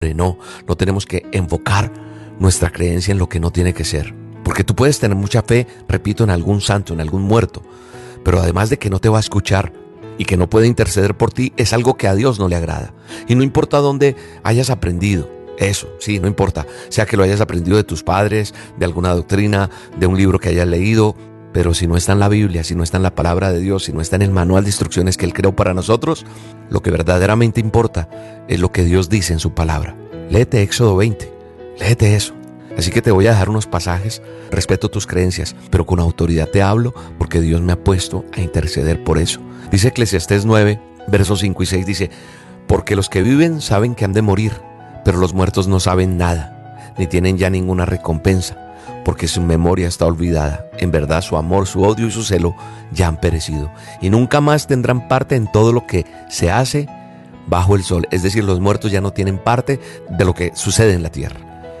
No, no tenemos que enfocar nuestra creencia en lo que no tiene que ser. Porque tú puedes tener mucha fe, repito, en algún santo, en algún muerto, pero además de que no te va a escuchar y que no puede interceder por ti, es algo que a Dios no le agrada. Y no importa dónde hayas aprendido eso, sí, no importa, sea que lo hayas aprendido de tus padres, de alguna doctrina, de un libro que hayas leído, pero si no está en la Biblia, si no está en la palabra de Dios, si no está en el manual de instrucciones que Él creó para nosotros, lo que verdaderamente importa es lo que Dios dice en su palabra. Léete Éxodo 20, léete eso. Así que te voy a dejar unos pasajes, respeto tus creencias, pero con autoridad te hablo porque Dios me ha puesto a interceder por eso. Dice Eclesiastés 9, versos 5 y 6, dice: porque los que viven saben que han de morir, pero los muertos no saben nada, ni tienen ya ninguna recompensa, porque su memoria está olvidada. En verdad su amor, su odio y su celo ya han perecido, y nunca más tendrán parte en todo lo que se hace bajo el sol. Es decir, los muertos ya no tienen parte de lo que sucede en la tierra.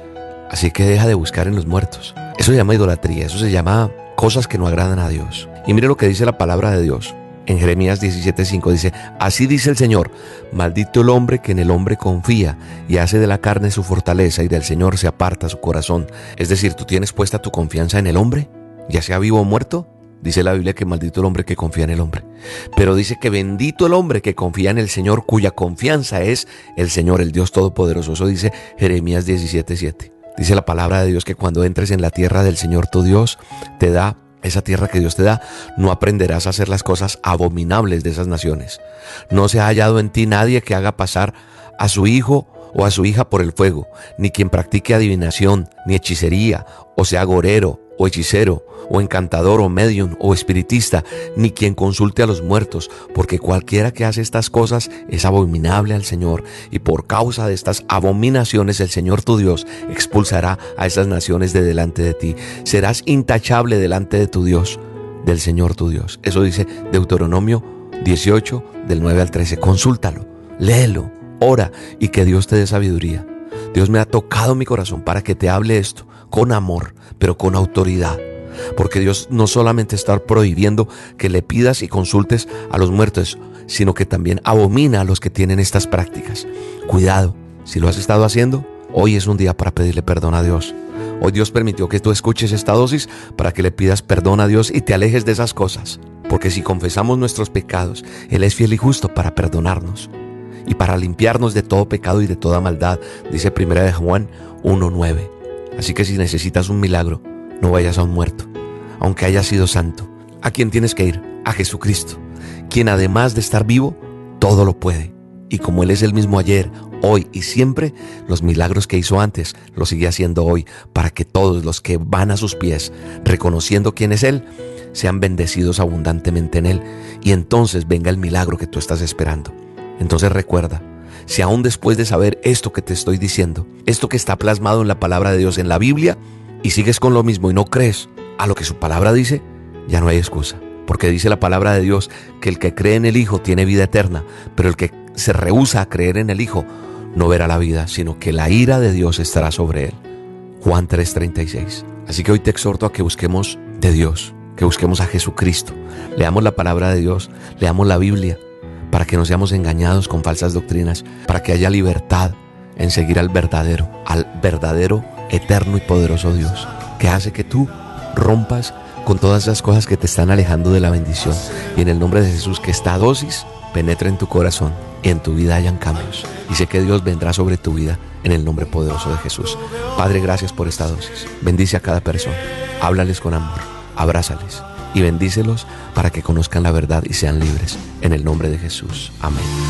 Así que deja de buscar en los muertos. Eso se llama idolatría, eso se llama cosas que no agradan a Dios. Y mire lo que dice la palabra de Dios. En Jeremías 17:5 dice: así dice el Señor, maldito el hombre que en el hombre confía y hace de la carne su fortaleza, y del Señor se aparta su corazón. Es decir, ¿tú tienes puesta tu confianza en el hombre, ya sea vivo o muerto? Dice la Biblia que maldito el hombre que confía en el hombre. Pero dice que bendito el hombre que confía en el Señor, cuya confianza es el Señor, el Dios Todopoderoso. Eso dice Jeremías 17:7. Dice la palabra de Dios que cuando entres en la tierra del Señor tu Dios te da, esa tierra que Dios te da, no aprenderás a hacer las cosas abominables de esas naciones. No se ha hallado en ti nadie que haga pasar a su hijo o a su hija por el fuego, ni quien practique adivinación, ni hechicería, o sea agorero, o hechicero, o encantador, o medium, o espiritista, ni quien consulte a los muertos, porque cualquiera que hace estas cosas es abominable al Señor, y por causa de estas abominaciones el Señor tu Dios expulsará a esas naciones de delante de ti. Serás intachable delante de tu Dios, del Señor tu Dios. Eso dice Deuteronomio 18, del 9 al 13. Consúltalo, léelo, ora, y que Dios te dé sabiduría. Dios me ha tocado mi corazón para que te hable esto con amor, pero con autoridad. Porque Dios no solamente está prohibiendo que le pidas y consultes a los muertos, sino que también abomina a los que tienen estas prácticas. Cuidado, si lo has estado haciendo, hoy es un día para pedirle perdón a Dios. Hoy Dios permitió que tú escuches esta dosis para que le pidas perdón a Dios y te alejes de esas cosas. Porque si confesamos nuestros pecados, Él es fiel y justo para perdonarnos y para limpiarnos de todo pecado y de toda maldad, dice 1 Juan 1:9. Así que si necesitas un milagro, no vayas a un muerto, aunque haya sido santo. ¿A quién tienes que ir? A Jesucristo, quien además de estar vivo, todo lo puede. Y como Él es el mismo ayer, hoy y siempre, los milagros que hizo antes los sigue haciendo hoy, para que todos los que van a sus pies, reconociendo quién es Él, sean bendecidos abundantemente en Él, y entonces venga el milagro que tú estás esperando. Entonces recuerda, si aún después de saber esto que te estoy diciendo, esto que está plasmado en la palabra de Dios, en la Biblia, y sigues con lo mismo y no crees a lo que su palabra dice, ya no hay excusa. Porque dice la palabra de Dios que el que cree en el Hijo tiene vida eterna, pero el que se rehúsa a creer en el Hijo no verá la vida, sino que la ira de Dios estará sobre él. Juan 3:36. Así que hoy te exhorto a que busquemos de Dios, que busquemos a Jesucristo, leamos la palabra de Dios, leamos la Biblia, para que no seamos engañados con falsas doctrinas, para que haya libertad en seguir al verdadero, eterno y poderoso Dios, que hace que tú rompas con todas esas cosas que te están alejando de la bendición. Y en el nombre de Jesús, que esta dosis penetre en tu corazón y en tu vida hayan cambios. Y sé que Dios vendrá sobre tu vida en el nombre poderoso de Jesús. Padre, gracias por esta dosis. Bendice a cada persona. Háblales con amor, abrázales y bendícelos para que conozcan la verdad y sean libres. En el nombre de Jesús. Amén.